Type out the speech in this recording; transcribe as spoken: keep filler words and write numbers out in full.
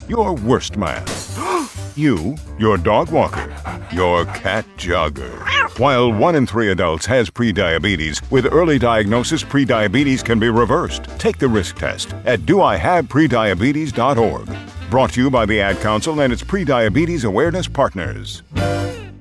your worst man. You, your dog walker, your cat jogger. While one in three adults has prediabetes, with early diagnosis, prediabetes can be reversed. Take the risk test at do I have prediabetes dot org. Brought to you by the Ad Council and its prediabetes awareness partners.